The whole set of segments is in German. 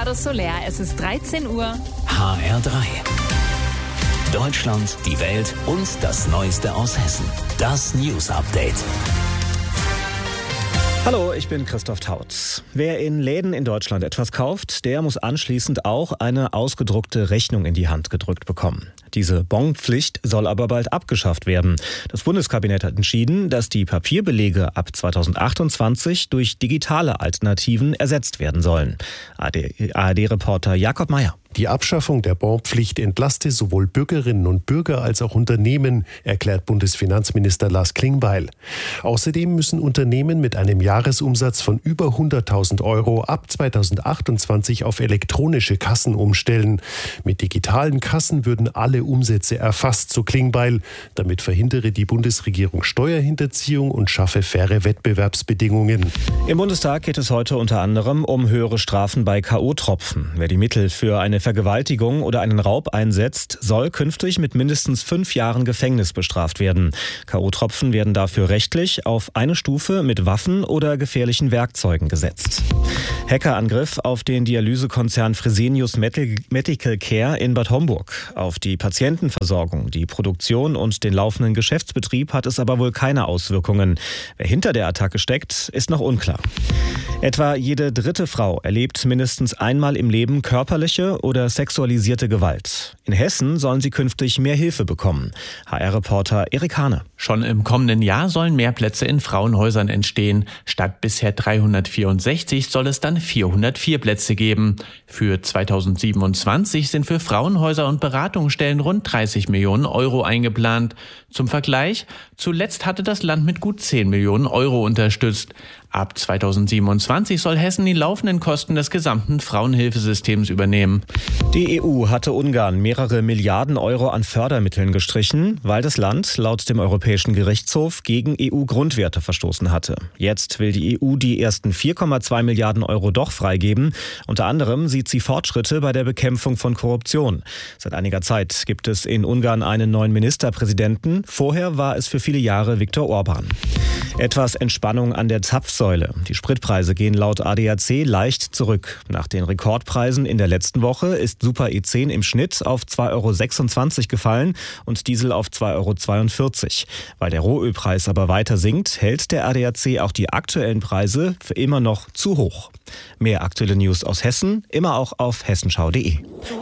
Ricardo Soler. Es ist 13 Uhr. HR3. Deutschland, die Welt und das Neueste aus Hessen. Das News Update. Hallo, ich bin Christoph Tautz. Wer in Läden in Deutschland etwas kauft, der muss anschließend auch eine ausgedruckte Rechnung in die Hand gedrückt bekommen. Diese Bonpflicht soll aber bald abgeschafft werden. Das Bundeskabinett hat entschieden, dass die Papierbelege ab 2028 durch digitale Alternativen ersetzt werden sollen. ARD-Reporter Jakob Mayer. Die Abschaffung der Bonpflicht entlaste sowohl Bürgerinnen und Bürger als auch Unternehmen, erklärt Bundesfinanzminister Lars Klingbeil. Außerdem müssen Unternehmen mit einem Jahresumsatz von über 100.000 Euro ab 2028 auf elektronische Kassen umstellen. Mit digitalen Kassen würden alle Umsätze erfasst, so Klingbeil. Damit verhindere die Bundesregierung Steuerhinterziehung und schaffe faire Wettbewerbsbedingungen. Im Bundestag geht es heute unter anderem um höhere Strafen bei K.O.-Tropfen. Wer die Mittel für eine Vergewaltigung oder einen Raub einsetzt, soll künftig mit mindestens 5 Jahren Gefängnis bestraft werden. K.O.-Tropfen werden dafür rechtlich auf eine Stufe mit Waffen oder gefährlichen Werkzeugen gesetzt. Hackerangriff auf den Dialysekonzern Fresenius Medical Care in Bad Homburg. Auf die Patientenversorgung, die Produktion und den laufenden Geschäftsbetrieb hat es aber wohl keine Auswirkungen. Wer hinter der Attacke steckt, ist noch unklar. Etwa jede dritte Frau erlebt mindestens einmal im Leben körperliche oder sexualisierte Gewalt. In Hessen sollen sie künftig mehr Hilfe bekommen. HR-Reporter Erik Hane. Schon im kommenden Jahr sollen mehr Plätze in Frauenhäusern entstehen. Statt bisher 364 soll es dann 404 Plätze geben. Für 2027 sind für Frauenhäuser und Beratungsstellen rund 30 Millionen Euro eingeplant. Zum Vergleich, zuletzt hatte das Land mit gut 10 Millionen Euro unterstützt. Ab 2027 soll Hessen die laufenden Kosten des gesamten Frauenhilfesystems übernehmen. Die EU hatte Ungarn mehrere Milliarden Euro an Fördermitteln gestrichen, weil das Land laut dem Europäischen Gerichtshof gegen EU-Grundwerte verstoßen hatte. Jetzt will die EU die ersten 4,2 Milliarden Euro doch freigeben. Unter anderem sieht sie Fortschritte bei der Bekämpfung von Korruption. Seit einiger Zeit gibt es in Ungarn einen neuen Ministerpräsidenten. Vorher war es für viele Jahre Viktor Orban. Etwas Entspannung an der Zapfsäule. Die Spritpreise gehen laut ADAC leicht zurück. Nach den Rekordpreisen in der letzten Woche ist Super E10 im Schnitt auf 2,26 € gefallen und Diesel auf 2,42 €. Weil der Rohölpreis aber weiter sinkt, hält der ADAC auch die aktuellen Preise für immer noch zu hoch. Mehr aktuelle News aus Hessen, immer auch auf hessenschau.de.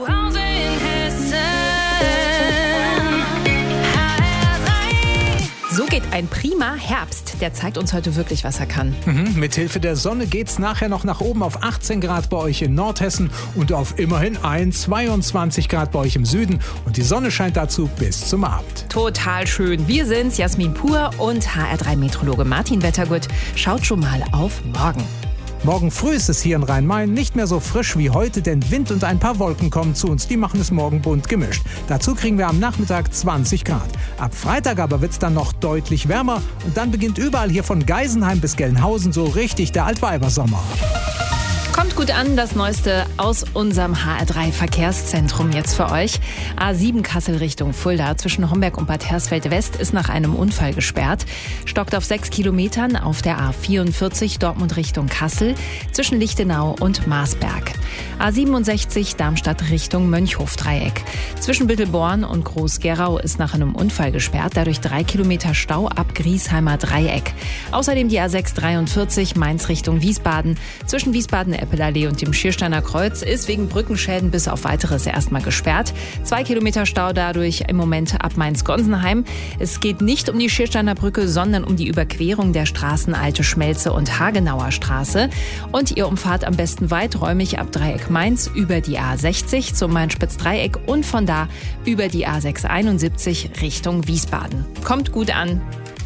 So geht ein prima Herbst. Der zeigt uns heute wirklich, was er kann. Mithilfe der Sonne geht's nachher noch nach oben auf 18 Grad bei euch in Nordhessen und auf immerhin 22 Grad bei euch im Süden. Und die Sonne scheint dazu bis zum Abend. Total schön. Wir sind's, Jasmin Pur und HR3-Meteorologe Martin Wettergut. Schaut schon mal auf morgen. Morgen früh ist es hier in Rhein-Main nicht mehr so frisch wie heute, denn Wind und ein paar Wolken kommen zu uns. Die machen es morgen bunt gemischt. Dazu kriegen wir am Nachmittag 20 Grad. Ab Freitag aber wird es dann noch deutlich wärmer und dann beginnt überall hier von Geisenheim bis Gelnhausen so richtig der Altweibersommer. Kommt gut an, das Neueste aus unserem HR3-Verkehrszentrum jetzt für euch. A7 Kassel Richtung Fulda zwischen Homberg und Bad Hersfeld West ist nach einem Unfall gesperrt. Stockt auf 6 Kilometern auf der A44 Dortmund Richtung Kassel zwischen Lichtenau und Marsberg. A67 Darmstadt Richtung Mönchhof-Dreieck. Zwischen Bittelborn und Groß-Gerau ist nach einem Unfall gesperrt, dadurch 3 Kilometer Stau ab Griesheimer Dreieck. Außerdem die A643 Mainz Richtung Wiesbaden. Zwischen Wiesbaden-Eppelallee und dem Schiersteiner Kreuz ist wegen Brückenschäden bis auf Weiteres erstmal gesperrt. 2 Kilometer Stau dadurch im Moment ab Mainz-Gonsenheim. Es geht nicht um die Schiersteiner Brücke, sondern um die Überquerung der Straßen Alte Schmelze und Hagenauer Straße. Und ihr umfahrt am besten weiträumig ab Dreieck Mainz über die A60 zum Main-Spitz-Dreieck und von da über die A671 Richtung Wiesbaden. Kommt gut an.